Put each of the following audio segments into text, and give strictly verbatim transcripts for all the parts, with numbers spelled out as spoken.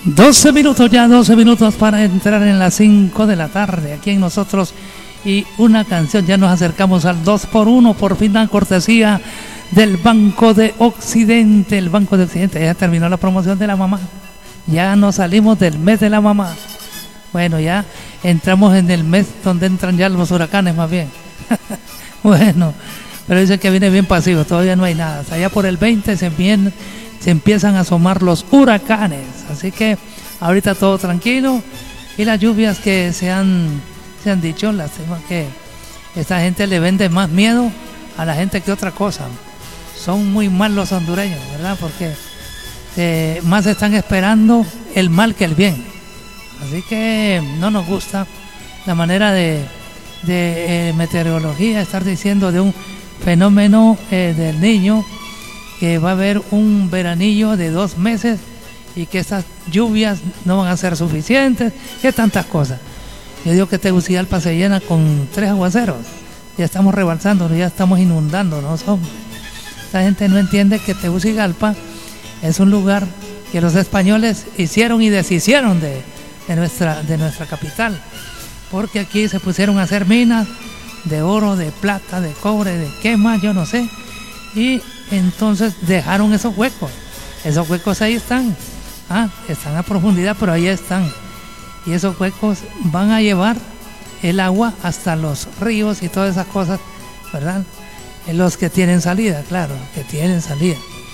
doce minutos ya, doce minutos para entrar en las cinco de la tarde aquí en nosotros y una canción. Ya nos acercamos al dos por uno, por fin dan cortesía del Banco de Occidente. El Banco de Occidente ya terminó la promoción de la mamá. Ya nos salimos del mes de la mamá. Bueno, ya entramos en el mes donde entran ya los huracanes más bien. Bueno, pero dicen que viene bien pasivo, todavía no hay nada. Hasta allá por el veinte se, bien, se empiezan a asomar los huracanes. Así que ahorita todo tranquilo. Y las lluvias que se han, se han dicho, lástima que esta gente le vende más miedo a la gente que otra cosa. Son muy mal los hondureños, ¿verdad? Porque eh, más están esperando el mal que el bien. Así que no nos gusta la manera de, de eh, meteorología estar diciendo de un fenómeno eh, del niño, que va a haber un veranillo de dos meses y que estas lluvias no van a ser suficientes, que tantas cosas. Yo digo que Tegucigalpa se llena con tres aguaceros, ya estamos rebalsando, ya estamos inundándonos, hombre. Esta gente no entiende que Tegucigalpa es un lugar que los españoles hicieron y deshicieron de, de, nuestra, de nuestra capital, porque aquí se pusieron a hacer minas de oro, de plata, de cobre, de qué más, yo no sé, y entonces dejaron esos huecos. Esos huecos ahí están, ah, están a profundidad, pero ahí están, y esos huecos van a llevar el agua hasta los ríos y todas esas cosas, ¿verdad? Los que tienen salida, claro, que tienen salida.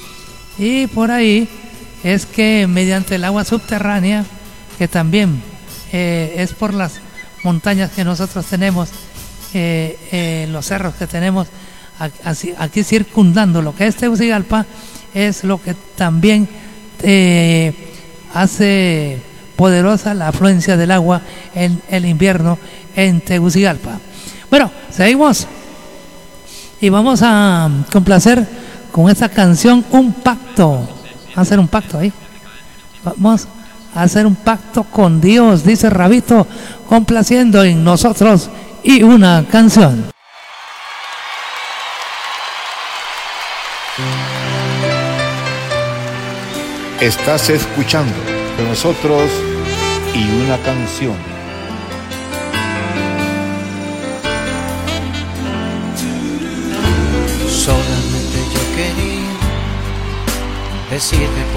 Y por ahí es que mediante el agua subterránea, que también eh, es por las montañas que nosotros tenemos, eh, eh, los cerros que tenemos aquí, aquí circundando lo que es Tegucigalpa, es lo que también eh, hace poderosa la afluencia del agua en el invierno en Tegucigalpa. Bueno, seguimos y vamos a complacer con esta canción Un Pacto. Vamos a hacer un pacto ahí. Vamos a hacer un pacto con Dios, dice Rabito, complaciendo en nosotros y una canción. Estás escuchando con nosotros y una canción. Solamente yo quería decirte